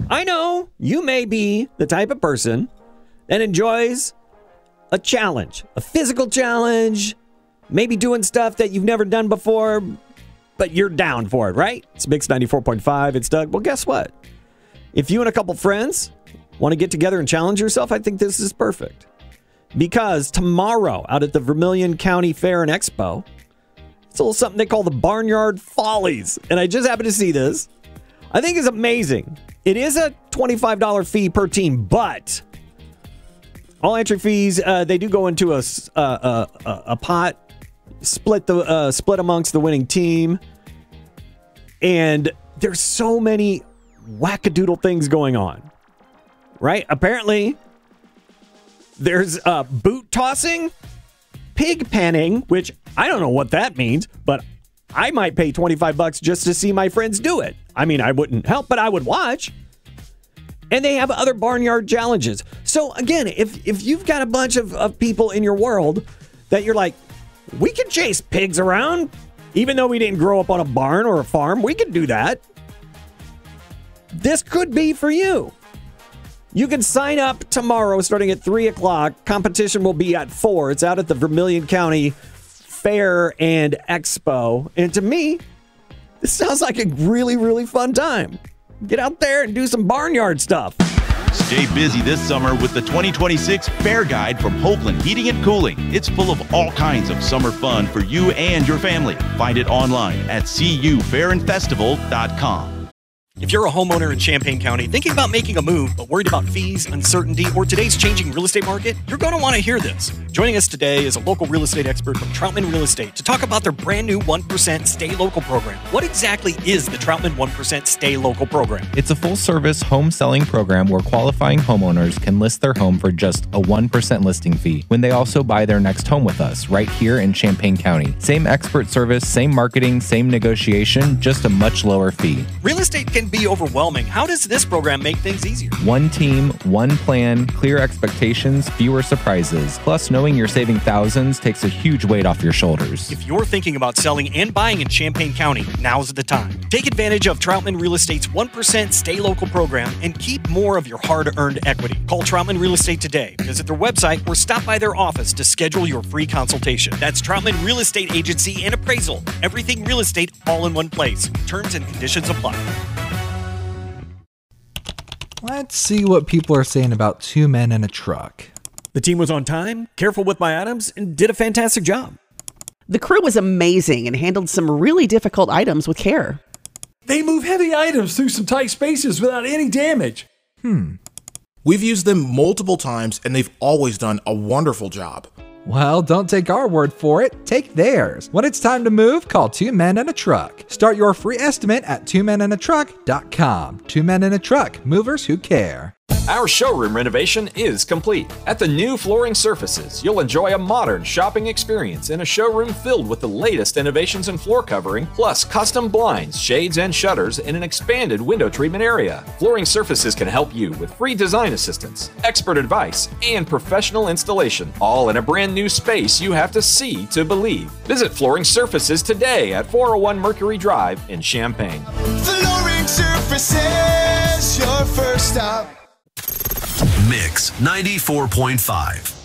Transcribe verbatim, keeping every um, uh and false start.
I know you may be the type of person that enjoys a challenge, a physical challenge, maybe doing stuff that you've never done before, but you're down for it, right? It's Mix ninety-four point five. It's Doug. Well, guess what? If you and a couple friends want to get together and challenge yourself, I think this is perfect. Because tomorrow, out at the Vermilion County Fair and Expo, it's a little something they call the Barnyard Follies. And I just happened to see this. I think it's amazing. It is a twenty-five dollars fee per team, but all entry fees, uh, they do go into a, uh, a, a pot, split the uh, split amongst the winning team. And there's so many wackadoodle things going on, right? Apparently, there's uh, boot tossing, pig penning, which I don't know what that means, but I might pay twenty-five bucks just to see my friends do it. I mean, I wouldn't help, but I would watch. And they have other barnyard challenges. So again, if if you've got a bunch of, of people in your world that you're like, we can chase pigs around, even though we didn't grow up on a barn or a farm, we can do that. This could be for you. You can sign up tomorrow starting at three o'clock. Competition will be at four. It's out at the Vermilion County Fair and Expo. And to me, this sounds like a really, really fun time. Get out there and do some barnyard stuff. Stay busy this summer with the twenty twenty-six Fair Guide from Hoagland Heating and Cooling. It's full of all kinds of summer fun for you and your family. Find it online at c u fair and festival dot com. If you're a homeowner in Champaign County thinking about making a move but worried about fees, uncertainty, or today's changing real estate market, you're going to want to hear this. Joining us today is a local real estate expert from Troutman Real Estate to talk about their brand new one percent Stay Local program. What exactly is the Troutman one percent Stay Local program? It's a full-service home selling program where qualifying homeowners can list their home for just a one percent listing fee when they also buy their next home with us right here in Champaign County. Same expert service, same marketing, same negotiation, just a much lower fee. Real estate can be overwhelming. How does this program make things easier? One team, one plan, clear expectations, fewer surprises. Plus, knowing you're saving thousands takes a huge weight off your shoulders. If you're thinking about selling and buying in Champaign County, now's the time. Take advantage of Troutman Real Estate's one percent Stay Local program and keep more of your hard-earned equity. Call Troutman Real Estate today. Visit their website or stop by their office to schedule your free consultation. That's Troutman Real Estate Agency and Appraisal. Everything real estate all in one place. Terms and conditions apply. Let's see what people are saying about Two Men and a Truck. The team was on time, careful with my items, and did a fantastic job. The crew was amazing and handled some really difficult items with care. They move heavy items through some tight spaces without any damage. Hmm. We've used them multiple times and they've always done a wonderful job. Well, don't take our word for it. Take theirs. When it's time to move, call Two Men and a Truck. Start your free estimate at two men and a truck dot com. Two Men and a Truck. Movers who care. Our showroom renovation is complete. At the new Flooring Surfaces, you'll enjoy a modern shopping experience in a showroom filled with the latest innovations in floor covering, plus custom blinds, shades, and shutters in an expanded window treatment area. Flooring Surfaces can help you with free design assistance, expert advice, and professional installation, all in a brand new space you have to see to believe. Visit Flooring Surfaces today at four oh one Mercury Drive in Champaign. Flooring Surfaces, your first stop. Mix ninety-four point five.